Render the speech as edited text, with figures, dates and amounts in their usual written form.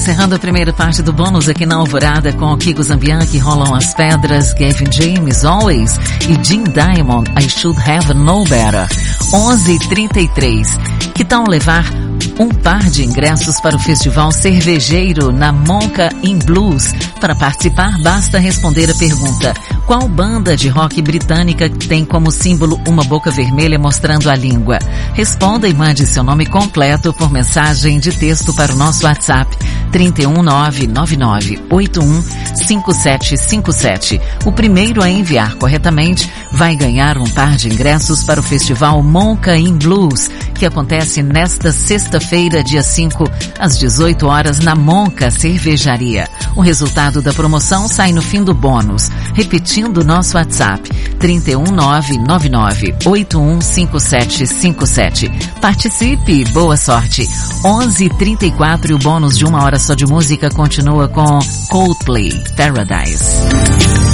Encerrando a primeira parte do bônus aqui na Alvorada com o Kiko Zambian, que rolam as pedras, Gavin James, Always, e Jim Diamond, I Should Have Known Better. 11h33. Que tal levar um par de ingressos para o Festival Cervejeiro na Monca in Blues? Para participar, basta responder a pergunta: qual banda de rock britânica tem como símbolo uma boca vermelha mostrando a língua? Responda e mande seu nome completo por mensagem de texto para o nosso WhatsApp 31999815757. O primeiro a enviar corretamente vai ganhar um par de ingressos para o Festival Monca in Blues, que acontece nesta sexta-feira, dia 5, às 18 horas, na Monca Cervejaria. O resultado da promoção sai no fim do bônus. Repetindo nosso WhatsApp, 31999815757. Participe, boa sorte. 11h34 e o bônus de 1 hora só de música continua com Coldplay, Paradise.